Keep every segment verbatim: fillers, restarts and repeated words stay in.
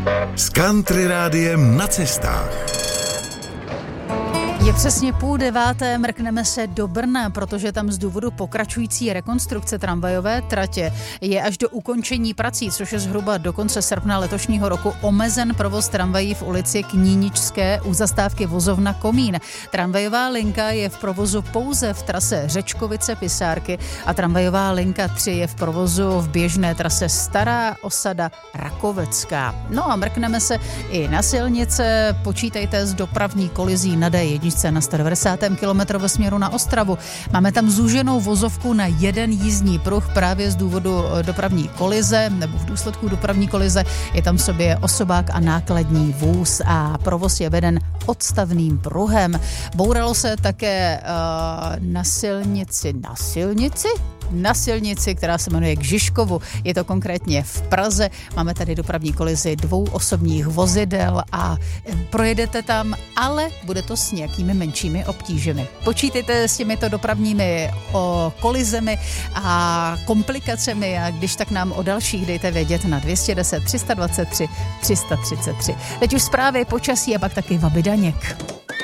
S Country Rádiem na cestách. Je přesně půl deváté, mrkneme se do Brna, protože tam z důvodu pokračující rekonstrukce tramvajové tratě je až do ukončení prací, což je zhruba do konce srpna letošního roku, omezen provoz tramvají v ulici Kníničské u zastávky vozovna Komín. Tramvajová linka je v provozu pouze v trase Řečkovice-Pisárky a tramvajová linka tři je v provozu v běžné trase Stará Osada Rakovecká. No a mrkneme se i na silnice, počítejte s dopravní kolizí na D jedna na sto devadesátém kilometru ve směru na Ostravu. Máme tam zúženou vozovku na jeden jízdní pruh právě z důvodu dopravní kolize, nebo v důsledku dopravní kolize. Je tam v sobě osobák a nákladní vůz a provoz je veden odstavným pruhem. Bouralo se také uh, na silnici, na silnici? na silnici, která se jmenuje k Žižkovu. Je to konkrétně v Praze. Máme tady dopravní kolizi dvou osobních vozidel a projedete tam, ale bude to s nějakými menšími obtížemi. Počítejte s těmito dopravními o, kolizemi a komplikacemi a když tak nám o dalších dejte vědět na dvě stě deset, tři sta dvacet tři, tři sta třicet tři. Teď už zprávy, počasí a pak taky Vaby Daněk.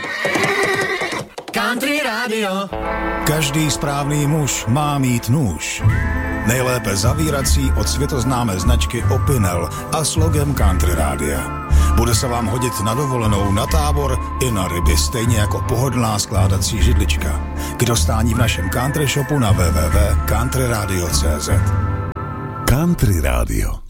Country Radio. Každý správný muž má mít nůž. Nejlépe zavírací od světoznámé značky Opinel a s logem Country Radia. Bude se vám hodit na dovolenou, na tábor i na ryby, stejně jako pohodlná skládací židlička. K dostání v našem country shopu na w w w tečka country radio tečka c z. Country Radio.